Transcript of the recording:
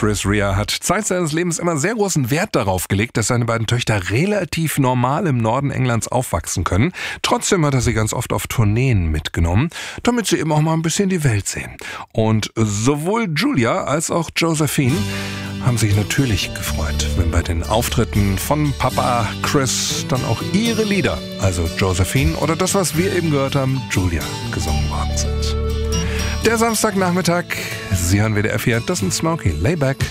Chris Rea hat Zeit seines Lebens immer sehr großen Wert darauf gelegt, dass seine beiden Töchter relativ normal im Norden Englands aufwachsen können. Trotzdem hat er sie ganz oft auf Tourneen mitgenommen, damit sie eben auch mal ein bisschen die Welt sehen. Und sowohl Julia als auch Josephine haben sich natürlich gefreut, wenn bei den Auftritten von Papa Chris dann auch ihre Lieder, also Josephine oder das, was wir eben gehört haben, Julia, gesungen worden sind. Der Samstagnachmittag, Sie hören WDR 4, das ist Smokey, Layback.